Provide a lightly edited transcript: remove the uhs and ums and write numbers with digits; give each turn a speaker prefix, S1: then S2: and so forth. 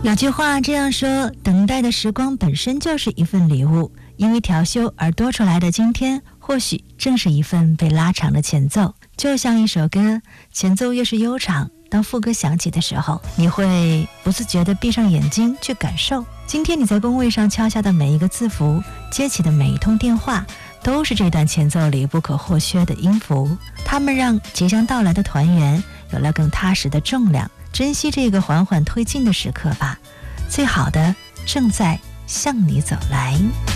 S1: 有句话这样说，等待的时光本身就是一份礼物，因为调休而多出来的今天，或许正是一份被拉长的前奏。就像一首歌，前奏越是悠长，当副歌响起的时候，你会不自觉地闭上眼睛去感受。今天你在工位上敲下的每一个字符，接起的每一通电话，都是这段前奏里不可或缺的音符，它们让即将到来的团圆有了更踏实的重量。珍惜这个缓缓推进的时刻吧，最好的正在向你走来。